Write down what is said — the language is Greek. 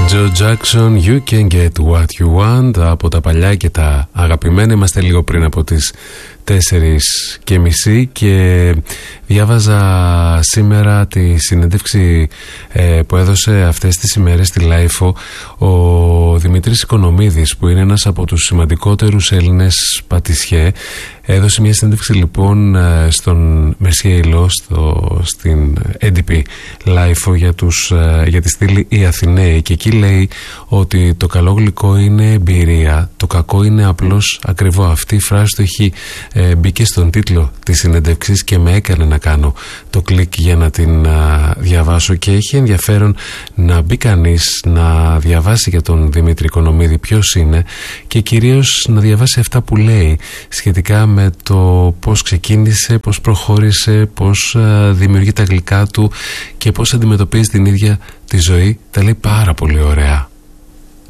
Joe Jackson, You Can Get What You Want, από τα παλιά και τα αγαπημένα. Είμαστε λίγο πριν από τις 4:30 και διάβαζα σήμερα τη συνέντευξη που έδωσε αυτές τις ημέρες στη Λάιφο ο Δημήτρης Οικονομίδης, που είναι ένας από τους σημαντικότερους Έλληνες πατησιέ. Έδωσε μια συνέντευξη λοιπόν στον Μερσιέιλο, στην NDP Λάιφο για τη στήλη Οι Αθηναίοι, και εκεί λέει ότι το καλό γλυκό είναι εμπειρία, το κακό είναι απλώς ακριβό. Αυτή η φράση του έχει μπήκε στον τίτλο της συνέντευξης και με έκανε να κάνω το κλικ για να την διαβάσω, και έχει ενδιαφέρον να μπει κανείς να διαβάσει για τον Δημήτρη Οικονομίδη ποιος είναι, και κυρίως να διαβάσει αυτά που λέει σχετικά με το πώς ξεκίνησε, πώς προχώρησε, πώς δημιουργεί τα γλυκά του και πώς αντιμετωπίζει την ίδια τη ζωή. Τα λέει πάρα πολύ ωραία.